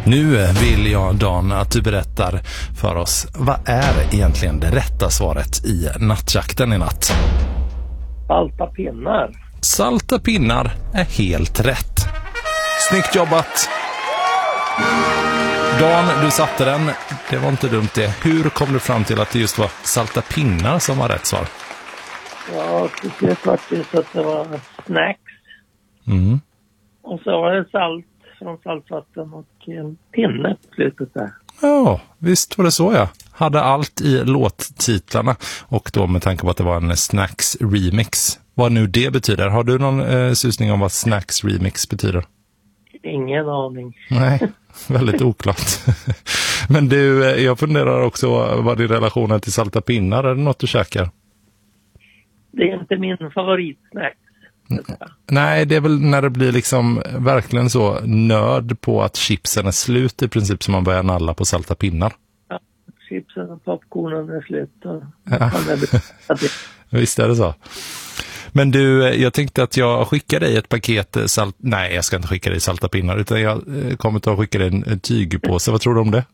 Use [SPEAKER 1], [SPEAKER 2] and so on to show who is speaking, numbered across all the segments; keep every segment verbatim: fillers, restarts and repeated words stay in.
[SPEAKER 1] Nu vill jag, Dan, att du berättar för oss, vad är egentligen det rätta svaret i nattjakten i natt?
[SPEAKER 2] Salta pinnar.
[SPEAKER 1] Salta pinnar är helt rätt. Snyggt jobbat! Dan, du satte den. Det var inte dumt det. Hur kom du fram till att det just var salta pinnar som var rätt svar?
[SPEAKER 2] Ja, det faktiskt att det var snacks.
[SPEAKER 1] Mm.
[SPEAKER 2] Och så var det salt från saltvatten och en pinne på slutet där.
[SPEAKER 1] Ja, visst var det så, ja. Hade allt i låttitlarna och då med tanke på att det var en Snacks remix. Vad nu det betyder. Har du någon eh, susning om vad Snacks remix betyder?
[SPEAKER 2] Ingen aning.
[SPEAKER 1] Nej, väldigt oklart. Men du, jag funderar också, vad är relationen till salta pinnar? Är det något du käkar?
[SPEAKER 2] Det är inte min favoritsnack.
[SPEAKER 1] Nej, det är väl när det blir liksom verkligen så nörd på att chipsen är slut i princip som man börjar nalla på salta pinnar.
[SPEAKER 2] Ja, chipsen och popcornen är slut. Och
[SPEAKER 1] ja. Visst är det så. Men du, jag tänkte att jag skickar dig ett paket salt... Nej, jag ska inte skicka dig salta pinnar utan jag kommer att skicka dig en tygpåse. Vad tror du om det?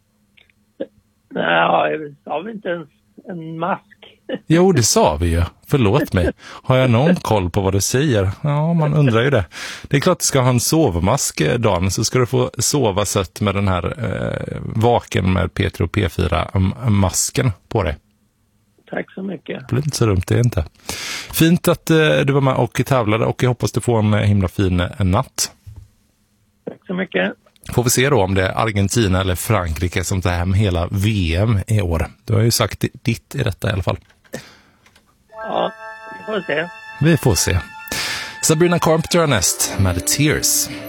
[SPEAKER 2] Nej, jag har inte ens en mask.
[SPEAKER 1] Jo, det sa vi ju. Förlåt mig. Har jag någon koll på vad du säger? Ja, man undrar ju det. Det är klart att du ska ha en sovmask, Dan, så ska du få sova sött med den här eh, vaken med P tre och P fyra-masken på dig.
[SPEAKER 2] Tack så mycket.
[SPEAKER 1] Det blir inte så dumt, det är inte. Fint att eh, du var med och tävlade och jag hoppas du får en himla fin en natt.
[SPEAKER 2] Tack så mycket.
[SPEAKER 1] Får vi se då om det är Argentina eller Frankrike som tar hem hela V M i år. Du har ju sagt ditt i detta i alla fall.
[SPEAKER 2] Ja, vi får se.
[SPEAKER 1] Vi får se. Sabrina Carpenter näst med Tears.